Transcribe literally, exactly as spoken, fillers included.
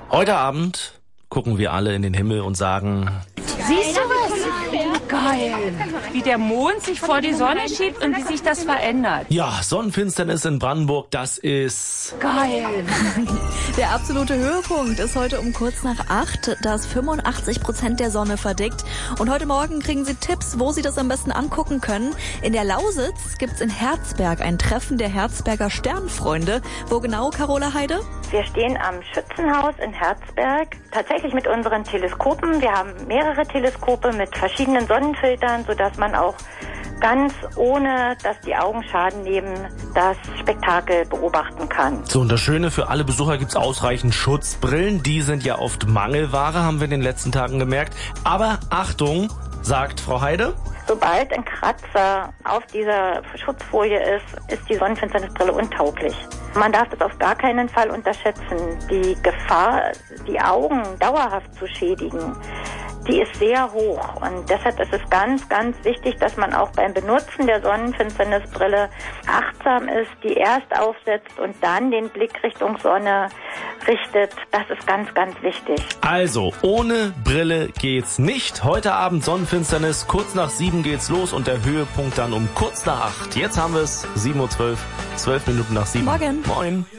Heute Abend gucken wir alle in den Himmel und sagen: Siehst du was? Geil. Wie der Mond sich vor die Sonne schiebt und wie sich das verändert. Ja, Sonnenfinsternis in Brandenburg, das ist geil. Der absolute Höhepunkt ist heute um kurz nach acht, da ist fünfundachtzig Prozent der Sonne verdickt. Und heute Morgen kriegen Sie Tipps, wo Sie das am besten angucken können. In der Lausitz gibt's in Herzberg ein Treffen der Herzberger Sternfreunde. Wo genau, Carola Heide? Wir stehen am Schützenhaus in Herzberg, tatsächlich mit unseren Teleskopen. Wir haben mehrere Teleskope mit verschiedenen Sonnenfiltern, sodass man auch ganz ohne, dass die Augen Schaden nehmen, das Spektakel beobachten kann. So, und das Schöne, für alle Besucher gibt's ausreichend Schutzbrillen. Die sind ja oft Mangelware, haben wir in den letzten Tagen gemerkt. Aber Achtung, sagt Frau Heide: Sobald ein Kratzer auf dieser Schutzfolie ist, ist die Sonnenfinsternisbrille untauglich. Man darf das auf gar keinen Fall unterschätzen. Die Gefahr, die Augen dauerhaft zu schädigen, die ist sehr hoch. Und deshalb ist es ganz, ganz wichtig, dass man auch beim Benutzen der Sonnenfinsternisbrille achtsam ist, die erst aufsetzt und dann den Blick Richtung Sonne richtet. Das ist ganz, ganz wichtig. Also, ohne Brille geht's nicht. Heute Abend Sonnenfinsternis, kurz nach sieben geht's los und der Höhepunkt dann um kurz nach acht. Jetzt haben wir es, sieben Uhr zwölf, zwölf Minuten nach sieben. Morgen. Moin.